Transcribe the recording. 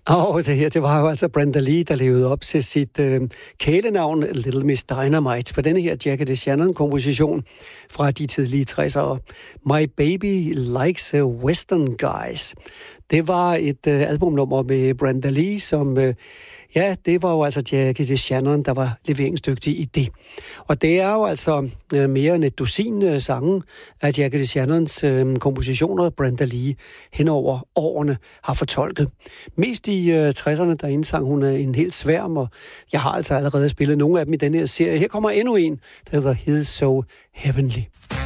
Det var jo altså Brenda Lee, der levede op til sit kælenavn Little Miss Dynamite på denne her Jackie DeShannon-komposition fra de tidlige 60'ere. My Baby Likes Western Guys. Det var et albumnummer med Brenda Lee, som... det var jo altså Jackie DeShannon, der var leveringsdygtig i det. Og det er jo altså mere end et dusin sange af Jackie DeShannons kompositioner, Brenda Lee hen over årene har fortolket. Mest i 60'erne, der indsang hun en helt sværm, og jeg har altså allerede spillet nogle af dem i denne her serie. Her kommer endnu en, der hedder He's So Heavenly.